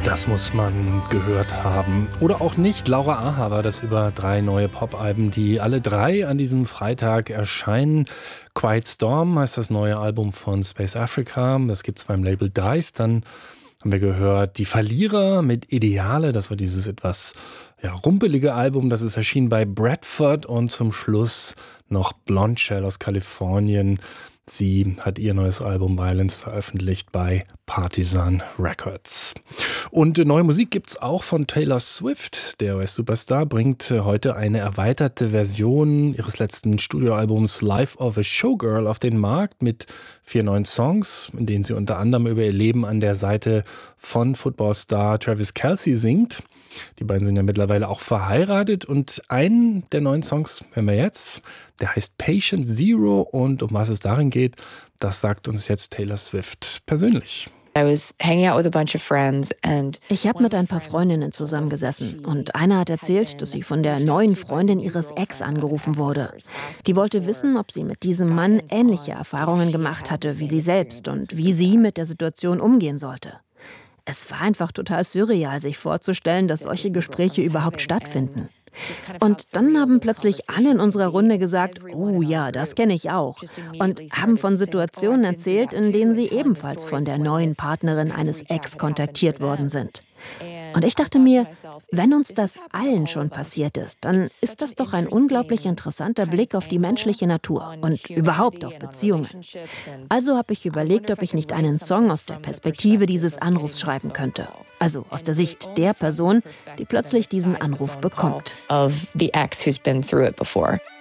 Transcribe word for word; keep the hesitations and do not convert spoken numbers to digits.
Das muss man gehört haben. Oder auch nicht. Laura Aha war das über drei neue Pop-Alben, die alle drei an diesem Freitag erscheinen. Quiet Storm heißt das neue Album von Space Africa. Das gibt's beim Label Dice. Dann haben wir gehört Die Verlierer mit Ideale. Das war dieses etwas ja, rumpelige Album. Das ist erschienen bei Bradford. Und zum Schluss noch Blonde Shell aus Kalifornien. Sie hat ihr neues Album Violence veröffentlicht bei Partisan Records. Und neue Musik gibt's auch von Taylor Swift. Der U S-Superstar bringt heute eine erweiterte Version ihres letzten Studioalbums Life of a Showgirl auf den Markt mit vier neuen Songs, in denen sie unter anderem über ihr Leben an der Seite von Footballstar Travis Kelce singt. Die beiden sind ja mittlerweile auch verheiratet und einen der neuen Songs hören wir jetzt. Der heißt Patient Zero und um was es darin geht, das sagt uns jetzt Taylor Swift persönlich. Ich habe mit ein paar Freundinnen zusammengesessen und eine hat erzählt, dass sie von der neuen Freundin ihres Ex angerufen wurde. Die wollte wissen, ob sie mit diesem Mann ähnliche Erfahrungen gemacht hatte wie sie selbst und wie sie mit der Situation umgehen sollte. Es war einfach total surreal, sich vorzustellen, dass solche Gespräche überhaupt stattfinden. Und dann haben plötzlich alle in unserer Runde gesagt, oh ja, das kenne ich auch. Und haben von Situationen erzählt, in denen sie ebenfalls von der neuen Partnerin eines Ex kontaktiert worden sind. Und ich dachte mir, wenn uns das allen schon passiert ist, dann ist das doch ein unglaublich interessanter Blick auf die menschliche Natur und überhaupt auf Beziehungen. Also habe ich überlegt, ob ich nicht einen Song aus der Perspektive dieses Anrufs schreiben könnte. Also aus der Sicht der Person, die plötzlich diesen Anruf bekommt. Of the ex who's been through it before.